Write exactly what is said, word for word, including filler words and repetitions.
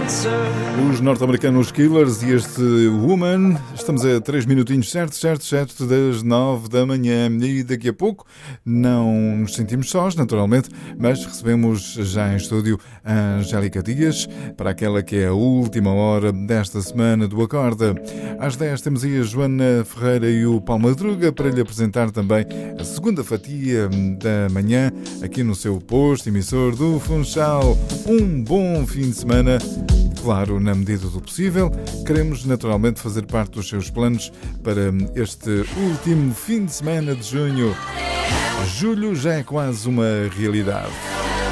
Os norte-americanos Killers e este Woman. Estamos a três minutinhos certo, certo, certo das nove da manhã e daqui a pouco não nos sentimos sós, naturalmente, mas recebemos já em estúdio a Angélica Dias para aquela que é a última hora desta semana do Acorda. Às dez temos aí a Joana Ferreira e o Paulo Madruga para lhe apresentar também a segunda fatia da manhã aqui no seu posto emissor do Funchal. Um bom fim de semana. Claro, na medida do possível, queremos naturalmente fazer parte dos seus planos para este último fim de semana de junho. Julho já é quase uma realidade.